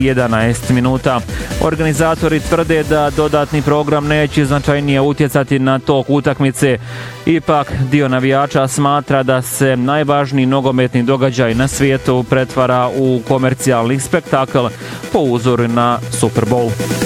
11 minuta. Organizatori tvrde da dodatni program neće značajnije utjecati na tok utakmice. Ipak, dio navijača smatra da se najvažniji nogometni događaj na svijetu pretvara u komercijalni spektakl po uzoru na Super Bowl.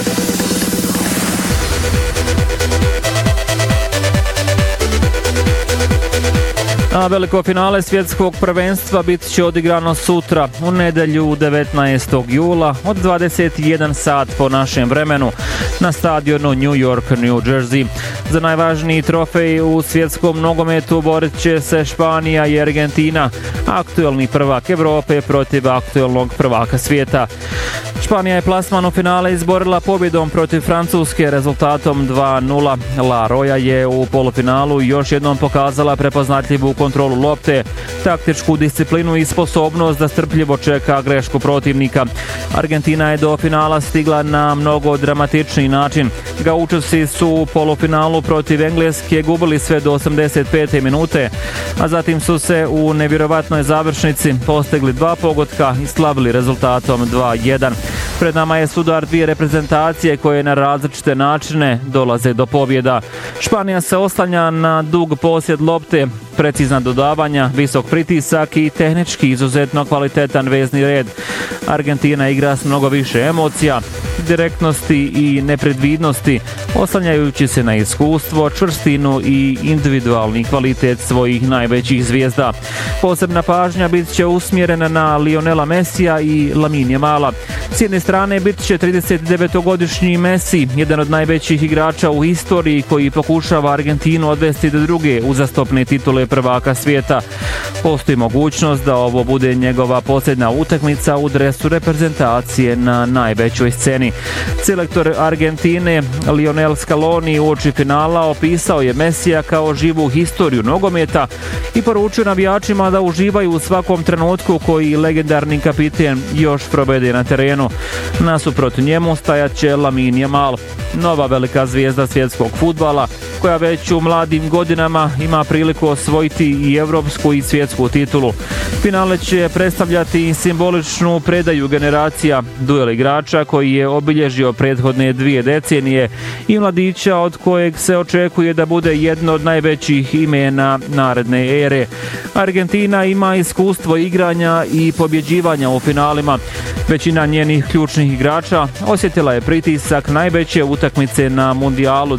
A veliko finale svjetskog prvenstva bit će odigrano sutra, u nedjelju 19. jula od 21 sat po našem vremenu na stadionu New York, New Jersey. Za najvažniji trofej u svjetskom nogometu borit će se Španija i Argentina, aktuelni prvak Evrope protiv aktuelnog prvaka svijeta. Španija je plasman u finale izborila pobjedom protiv Francuske rezultatom 2:0. La Roja je u polufinalu još jednom pokazala prepoznatljivu kontrolu lopte, taktičku disciplinu i sposobnost da strpljivo čeka grešku protivnika. Argentina je do finala stigla na mnogo dramatičniji način. Gaučevci su u polufinalu protiv Engleske gubili sve do 85. minute, a zatim su se u nevjerovatnoj završnici postigli 2 pogotka i slavili rezultatom 2:1. Pred nama je sudar dvije reprezentacije koje na različite načine dolaze do pobjeda. Španija se oslanja na dug posjed lopte, precizna dodavanja, visok pritisak i tehnički izuzetno kvalitetan vezni red. Argentina igra s mnogo više emocija, direktnosti i nepredvidnosti, oslanjajući se na iskustvo, čvrstinu i individualni kvalitet svojih najvećih zvijezda. Posebna pažnja bit će usmjerena na Lionela Messija i Lamine Jamala. S jedne strane bit će 39-godišnji Messi, jedan od najvećih igrača u historiji koji pokušava Argentinu odvesti do druge uzastopne titule prvaka svijeta. Postoji mogućnost da ovo bude njegova posljednja utakmica u dresu reprezentacije na najvećoj sceni. Selektor Argentine Lionel Scaloni uoči finala opisao je Messija kao živu historiju nogometa i poručio navijačima da uživaju u svakom trenutku koji legendarni kapiten još provede na terenu. Nasuprot njemu stajat će Lamine Yamal, nova velika zvijezda svjetskog fudbala koja već u mladim godinama ima priliku osvojiti i evropsku i svjetsku titulu. Finale će predstavljati simboličnu predaju generacija, duel igrača koji je obilježio prethodne 2 decenije i mladića od kojeg se očekuje da bude jedno od najvećih imena naredne ere. Argentina ima iskustvo igranja i pobjeđivanja u finalima. Većina njenih ključnih igrača osjetila je pritisak najveće utakmice na Mundijalu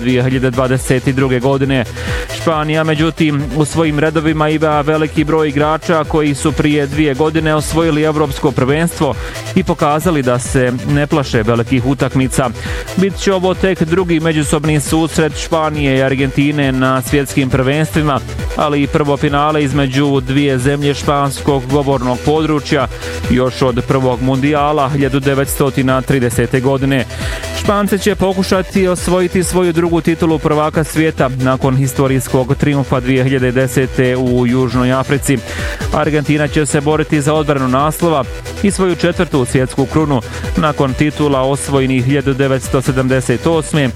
2022. godine. Španija, međutim, u svojim redovima ima veliki broj igrača koji su prije 2 godine osvojili evropsko prvenstvo i pokazali da se ne plaše velikih utakmica. Bit će ovo tek drugi međusobni susret Španije i Argentine na svjetskim prvenstvima, ali i prvo finale između dvije zemlje španskog govornog područja još od prvog Mundijala 1930. godine. Španci će pokušati osvojiti svoju drugu titulu prvaka svijeta nakon historijskog triumfa 2010. u Južnoj Africi. Argentina će se boriti za odbranu naslova i svoju 4. svjetsku krunu nakon titula osvojenih 1978.,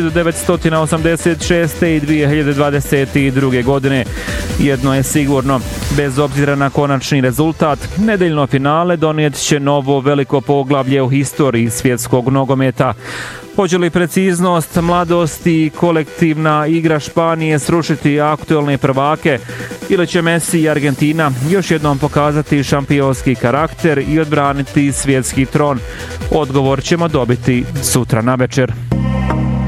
1986. i 2022. godine. Jedno je sigurno, bez obzira na konačni rezultat, nedeljno finale donijet će novo veliko poglavlje u historiji svjetskog nogometa. Hoće li preciznost, mladost i kolektivna igra Španije srušiti aktuelne prvake ili će Messi i Argentina još jednom pokazati šampionski karakter i odbraniti svjetski tron? Odgovor ćemo dobiti sutra navečer.